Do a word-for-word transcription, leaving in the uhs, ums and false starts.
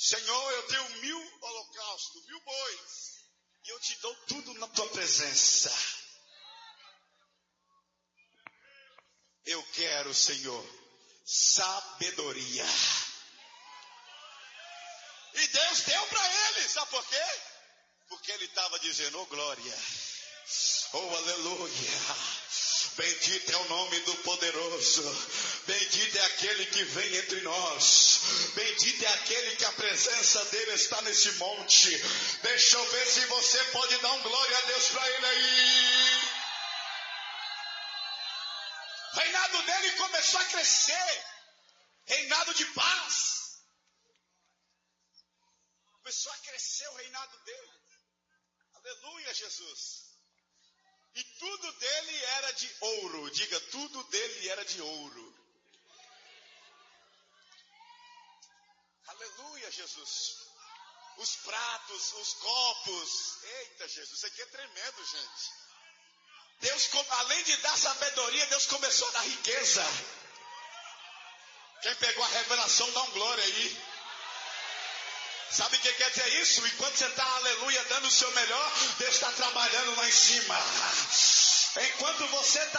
Senhor, eu tenho mil holocaustos, mil bois, e eu te dou tudo na tua presença. Eu quero, Senhor, sabedoria. E Deus deu para ele, sabe por quê? Porque ele estava dizendo, oh glória, oh aleluia. Bendito é o nome do poderoso, bendito é aquele que vem entre nós, bendito é aquele que a presença dele está nesse monte. Deixa eu ver se você pode dar um glória a Deus para ele aí. O reinado dele começou a crescer, reinado de paz. Começou a crescer o reinado dele. Aleluia, Jesus. E tudo dele era de ouro. Diga, tudo dele era de ouro. Aleluia, Jesus. Os pratos, os copos. Eita, Jesus, isso aqui é tremendo, gente. Deus, além de dar sabedoria, Deus começou a dar riqueza. Quem pegou a revelação, dá um glória aí. Sabe o que quer dizer isso? Enquanto você está, aleluia, dando o seu melhor, Deus está trabalhando lá em cima. Enquanto você está